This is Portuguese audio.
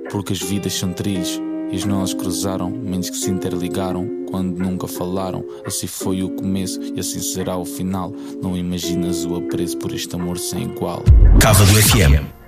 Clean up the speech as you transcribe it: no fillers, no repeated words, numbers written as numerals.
Porque as vidas são trilhos e os nós cruzaram, mentes que se interligaram quando nunca falaram. Assim foi o começo e assim será o final. Não imaginas o apreço por este amor sem igual. Cava do FM.